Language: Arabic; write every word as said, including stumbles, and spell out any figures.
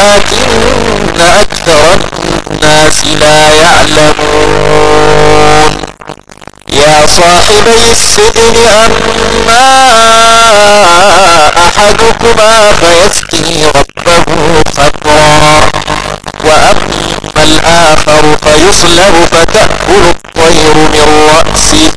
ولكن أكثر الناس لا يعلمون. يا صاحبي السجن أما أحدكما فيسقي ربه خمرا وأما الآخر فيصلب فتأكل الطير من رأسه